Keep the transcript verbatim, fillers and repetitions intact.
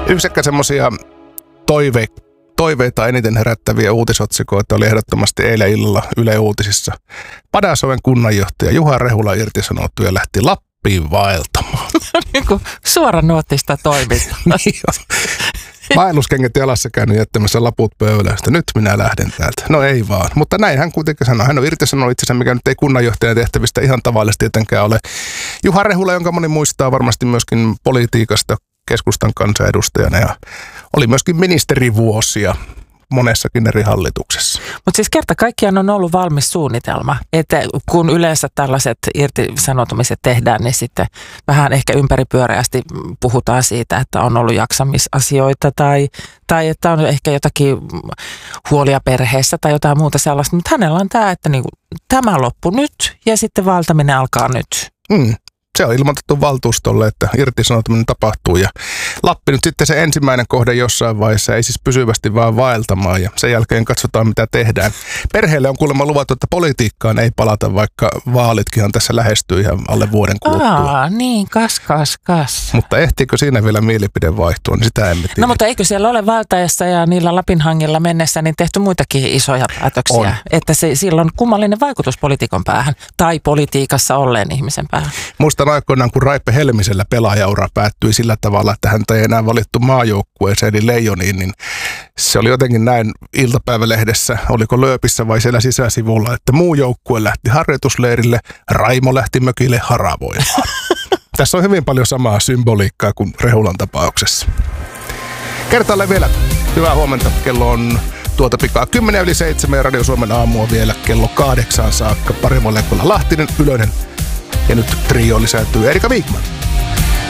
Yksi semmoisia toive, toiveita eniten herättäviä uutisotsikoita oli ehdottomasti eilen illalla Yle Uutisissa. Padasjoen kunnanjohtaja Juha Rehula irtisanoutu ja lähti Lappiin vaeltamaan. Niin kuin suoranuottista toimintaa. Niin vaelluskengät jalassa käynyt jättämässä laput pöydälle. Nyt minä lähden täältä. No ei vaan. Mutta näin hän kuitenkin sanoi. Hän on irtisanonut itsensä, mikä nyt ei kunnanjohtajan tehtävistä ihan tavallisesti tietenkään ole. Juha Rehula, jonka moni muistaa varmasti myöskin politiikasta keskustan kansanedustajana ja oli myöskin ministerivuosia monessakin eri hallituksessa. Mutta siis kerta kaikkiaan on ollut valmis suunnitelma, että kun yleensä tällaiset irtisanoutumiset tehdään, niin sitten vähän ehkä ympäripyöreästi puhutaan siitä, että on ollut jaksamisasioita tai, tai että on ehkä jotakin huolia perheessä tai jotain muuta sellaista. Mutta hänellä on tämä, että niinku, tämä loppu nyt ja sitten vaeltaminen alkaa nyt. Mm. Se on ilmoitettu valtuustolle, että irtisanoutuminen tapahtuu ja Lappi nyt sitten se ensimmäinen kohde jossain vaiheessa, ei siis pysyvästi vaan vaeltamaan ja sen jälkeen katsotaan mitä tehdään. Perheelle on kuulemma luvattu, että politiikkaan ei palata, vaikka vaalitkin tässä lähestyy ihan alle vuoden kuluttua. Aa, niin, kas, kas, kas. Mutta ehtiikö siinä vielä mielipide vaihtua, niin sitä emme tiedä. No mutta eikö siellä ole valtajassa ja niillä Lapinhangilla mennessä niin tehty muitakin isoja päätöksiä, on. Että se, sillä on kummallinen vaikutus poliitikon päähän tai politiikassa olleen ihmisen päähän. Muistan aikoinaan, kun Raipe Helmisellä pelaajaura päättyi sillä tavalla, että häntä ei enää valittu maajoukkueeseen eli Leijoniin, niin se oli jotenkin näin iltapäivälehdessä, oliko Lööpissä vai siellä sisäsivulla, että muu joukkue lähti harjoitusleirille, Raimo lähti mökille haravoimaan. Tässä on hyvin paljon samaa symboliikkaa kuin Rehulan tapauksessa. Kertaalleen vielä hyvää huomenta. Kello on tuota pikaa kymmenen yli seitsemän ja Radio Suomen aamua vielä kello kahdeksaan saakka. Parimo Lekkola Lahtinen, Ylönen. Ja nyt trio lisääntyy Erika Wigman.